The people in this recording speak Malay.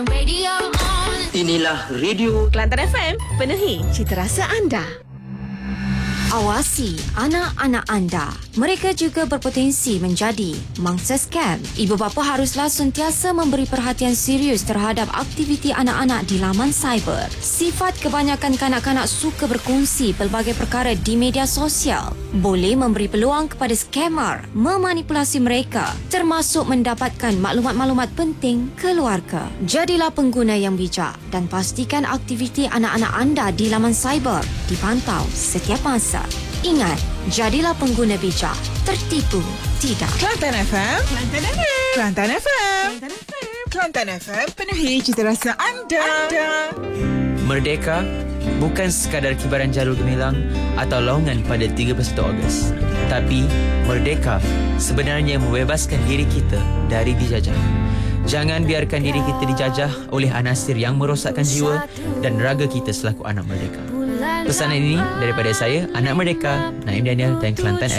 Inilah Radio Kelantan FM, penuhi cita rasa anda. Awasi anak-anak anda. Mereka juga berpotensi menjadi mangsa skam. Ibu bapa haruslah sentiasa memberi perhatian serius terhadap aktiviti anak-anak di laman cyber. Sifat kebanyakan kanak-kanak suka berkongsi pelbagai perkara di media sosial boleh memberi peluang kepada scammer memanipulasi mereka, termasuk mendapatkan maklumat-maklumat penting keluarga. Jadilah pengguna yang bijak dan pastikan aktiviti anak-anak anda di laman cyber dipantau setiap masa. Ingat, jadilah pengguna bijak, tertipu tidak. Kelantan FM, Kelantan FM, Kelantan FM, Kelantan FM, penuhi cita rasa anda. Merdeka bukan sekadar kibaran jalur gemilang atau laungan pada 31 Ogos. Tapi, merdeka sebenarnya membebaskan diri kita dari dijajah. Jangan biarkan diri kita dijajah oleh anasir yang merosakkan jiwa dan raga kita selaku anak merdeka. Pesanan ini daripada saya, Anak Merdeka, Naim Daniel dan Kelantan